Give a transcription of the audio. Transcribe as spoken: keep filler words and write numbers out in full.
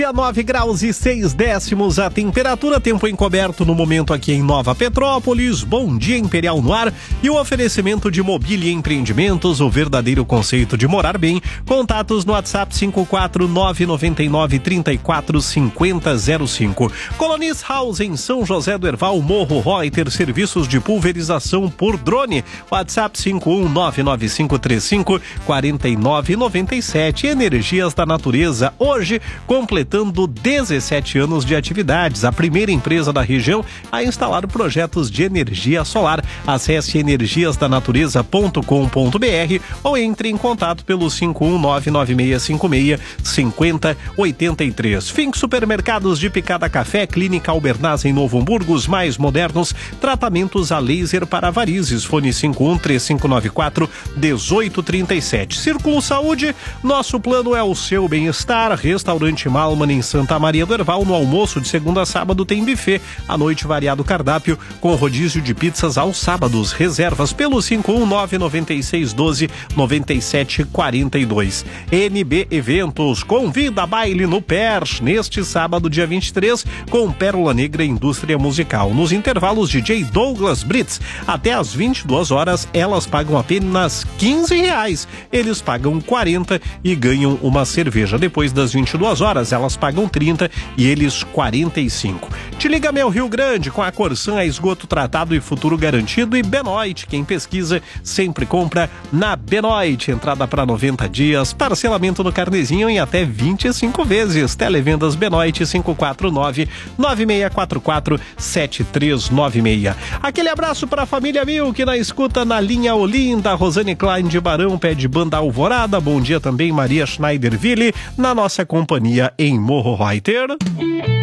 nove graus e seis décimos a temperatura, tempo encoberto no momento aqui em Nova Petrópolis. Bom dia, Imperial no ar, e o oferecimento de mobília e empreendimentos, o verdadeiro conceito de morar bem. Contatos no WhatsApp cinco quatro nove nove nove três quatro cinco zero zero cinco. Colonis House em São José do Herval, Morro Reuter, serviços de pulverização por drone. WhatsApp cinco um nove nove cinco três cinco quatro nove nove sete. Energias da Natureza, hoje completando dezessete anos de atividades, a primeira empresa da região a instalar projetos de energia solar. Acesse energias da natureza ponto com ponto b r ou entre em contato pelo cinco um nove nove seis cinco seis cinco zero oito três. Fink Supermercados de Picada Café, Clínica Albernaz em Novo Hamburgo, os mais modernos tratamentos a laser para varizes. Fone cinco um três cinco nove quatro um oito três sete. Círculo Saúde, nosso plano é o seu bem-estar. Restaurante Malman em Santa Maria do Herval, no almoço de segunda a sábado tem buffet, à noite variado cardápio com rodízio de pizzas aos sábados. Reservas pelo cinco um nove nove seis um dois nove sete quatro dois. N B Eventos convida a baile no P E R S neste sábado, dia vinte e três, com Pérola Negra Indústria Musical. Nos intervalos, D J Douglas Brits, até às vinte e duas horas, elas pagam apenas quinze reais, eles pagam quarenta e ganham uma cerveja. Depois das vinte e duas horas, elas pagam trinta e eles quarenta e cinco. Te liga, meu Rio Grande, com a Corsan, a esgoto tratado e futuro garantido, e Benoit, quem pesquisa sempre compra na Benoit. Entrada para noventa dias, parcelamento no carnezinho em até vinte e cinco vezes. Televendas Benoit cinco quatro nove nove seis quatro quatro sete três nove seis. Aquele abraço para a família Milk na escuta na linha Olinda. Rosane Klein de Barão pede Banda Alvorada. Bom dia também, Maria Schneiderville, na nossa companhia em Morro Reuter.